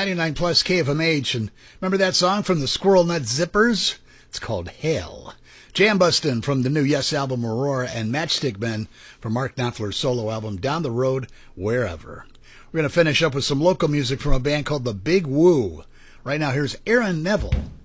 99 plus KFMH. And remember that song from the Squirrel Nut Zippers? It's called Hell. Jam Bustin' from the new Yes album Aurora, and Matchstick Men from Mark Knopfler's solo album Down the Road, Wherever. We're going to finish up with some local music from a band called The Big Woo. Right now, here's Aaron Neville